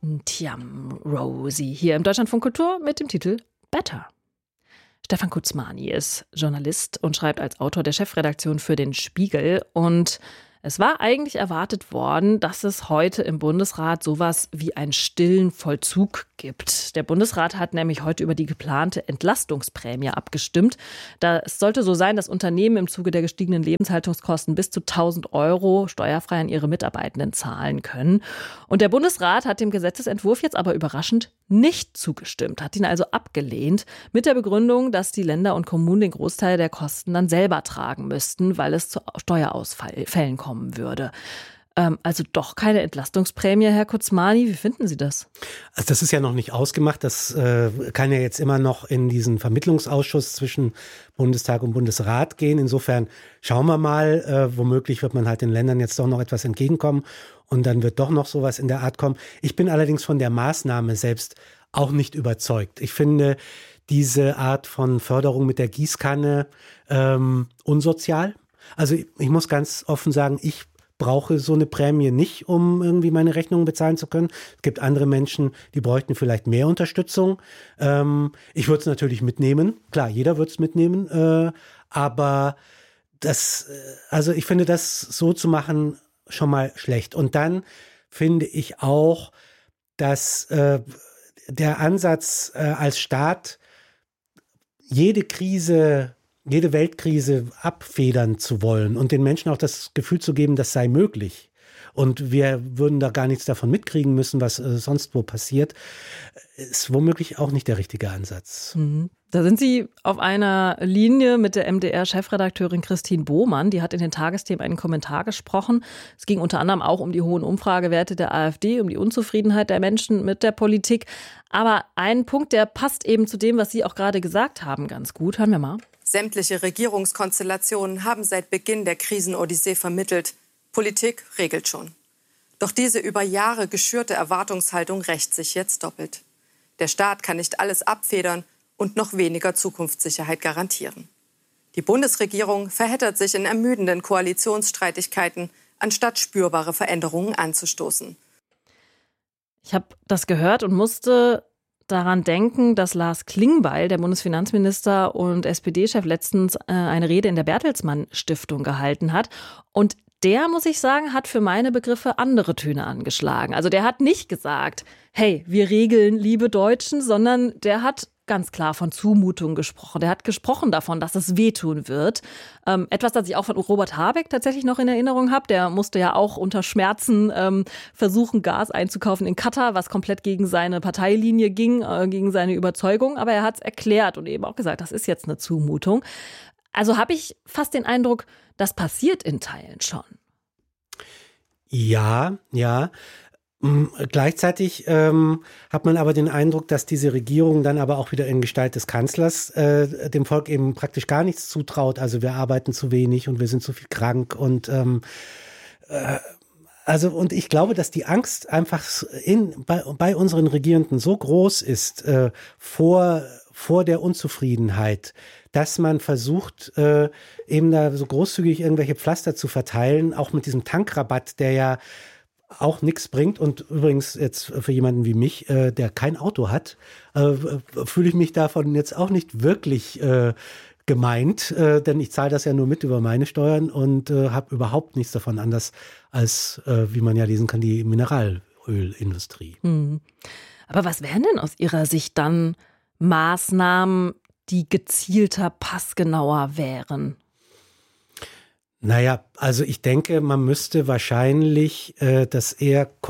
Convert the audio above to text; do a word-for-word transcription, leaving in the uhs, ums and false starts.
Tja, Rosie, hier im Deutschlandfunk Kultur mit dem Titel Better. Stefan Kutzmani ist Journalist und schreibt als Autor der Chefredaktion für den Spiegel. Und es war eigentlich erwartet worden, dass es heute im Bundesrat sowas wie einen stillen Vollzug gibt. Der Bundesrat hat nämlich heute über die geplante Entlastungsprämie abgestimmt. Da es sollte so sein, dass Unternehmen im Zuge der gestiegenen Lebenshaltungskosten bis zu tausend Euro steuerfrei an ihre Mitarbeitenden zahlen können. Und der Bundesrat hat dem Gesetzesentwurf jetzt aber überraschend nicht zugestimmt, hat ihn also abgelehnt, mit der Begründung, dass die Länder und Kommunen den Großteil der Kosten dann selber tragen müssten, weil es zu Steuerausfällen kommen würde. Ähm, also doch keine Entlastungsprämie, Herr Kutzmani. Wie finden Sie das? Also das ist ja noch nicht ausgemacht. Das äh, kann ja jetzt immer noch in diesen Vermittlungsausschuss zwischen Bundestag und Bundesrat gehen. Insofern schauen wir mal, äh, womöglich wird man halt den Ländern jetzt doch noch etwas entgegenkommen und dann wird doch noch sowas in der Art kommen. Ich bin allerdings von der Maßnahme selbst auch nicht überzeugt. Ich finde diese Art von Förderung mit der Gießkanne ähm, unsozial. Also ich, ich muss ganz offen sagen, ich brauche so eine Prämie nicht, um irgendwie meine Rechnungen bezahlen zu können. Es gibt andere Menschen, die bräuchten vielleicht mehr Unterstützung. Ähm, ich würde es natürlich mitnehmen. Klar, jeder würde es mitnehmen. Äh, aber das, also ich finde das so zu machen schon mal schlecht. Und dann finde ich auch, dass äh, der Ansatz äh, als Staat jede Krise jede Weltkrise abfedern zu wollen und den Menschen auch das Gefühl zu geben, das sei möglich. Und wir würden da gar nichts davon mitkriegen müssen, was äh, sonst wo passiert, ist womöglich auch nicht der richtige Ansatz. Mhm. Da sind Sie auf einer Linie mit der M D R-Chefredakteurin Christine Bohmann. Die hat in den Tagesthemen einen Kommentar gesprochen. Es ging unter anderem auch um die hohen Umfragewerte der AfD, um die Unzufriedenheit der Menschen mit der Politik. Aber ein Punkt, der passt eben zu dem, was Sie auch gerade gesagt haben, ganz gut. Hören wir mal. Sämtliche Regierungskonstellationen haben seit Beginn der Krisenodyssee vermittelt, Politik regelt schon. Doch diese über Jahre geschürte Erwartungshaltung rächt sich jetzt doppelt. Der Staat kann nicht alles abfedern und noch weniger Zukunftssicherheit garantieren. Die Bundesregierung verheddert sich in ermüdenden Koalitionsstreitigkeiten, anstatt spürbare Veränderungen anzustoßen. Ich habe das gehört und musste daran denken, dass Lars Klingbeil, der Bundesfinanzminister und S P D-Chef, letztens äh, eine Rede in der Bertelsmann-Stiftung gehalten hat. Und der, muss ich sagen, hat für meine Begriffe andere Töne angeschlagen. Also der hat nicht gesagt, hey, wir regeln, liebe Deutschen, sondern der hat ganz klar von Zumutung gesprochen. Der hat gesprochen davon, dass es wehtun wird. Ähm, etwas, das ich auch von Robert Habeck tatsächlich noch in Erinnerung habe. Der musste ja auch unter Schmerzen ähm, versuchen, Gas einzukaufen in Katar, was komplett gegen seine Parteilinie ging, äh, gegen seine Überzeugung. Aber er hat es erklärt und eben auch gesagt, das ist jetzt eine Zumutung. Also habe ich fast den Eindruck, das passiert in Teilen schon. Ja, ja. Gleichzeitig ähm, hat man aber den Eindruck, dass diese Regierung dann aber auch wieder in Gestalt des Kanzlers äh, dem Volk eben praktisch gar nichts zutraut. Also wir arbeiten zu wenig und wir sind zu viel krank und ähm, äh, also und ich glaube, dass die Angst einfach in, bei, bei unseren Regierenden so groß ist äh, vor vor der Unzufriedenheit, dass man versucht, äh, eben da so großzügig irgendwelche Pflaster zu verteilen, auch mit diesem Tankrabatt, der ja auch nichts bringt. Und übrigens jetzt für jemanden wie mich, äh, der kein Auto hat, äh, fühle ich mich davon jetzt auch nicht wirklich äh, gemeint, äh, denn ich zahle das ja nur mit über meine Steuern und äh, habe überhaupt nichts davon, anders als, äh, wie man ja lesen kann, die Mineralölindustrie. Hm. Aber was wären denn aus Ihrer Sicht dann Maßnahmen, die gezielter, passgenauer wären? Naja, also ich denke, man müsste wahrscheinlich äh, das eher